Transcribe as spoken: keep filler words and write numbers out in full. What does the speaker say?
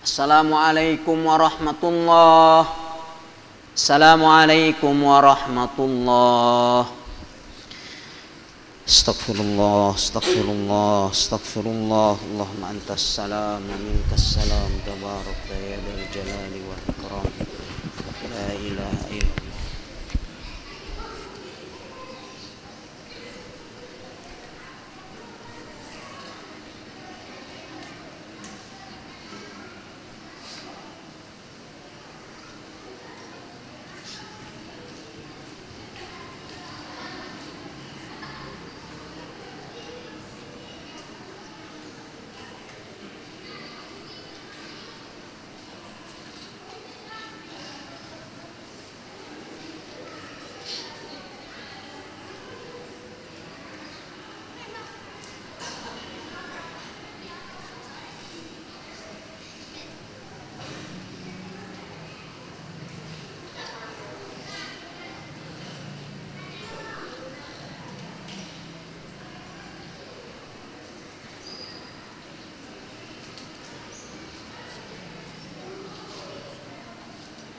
Assalamualaikum warahmatullah. Assalamualaikum warahmatullah. Astaghfirullah, astaghfirullah, astaghfirullah. Allahumma antas salam wa minkas salam. Tabarakta ya dzal jalali wal ikram. La ilaha illallah.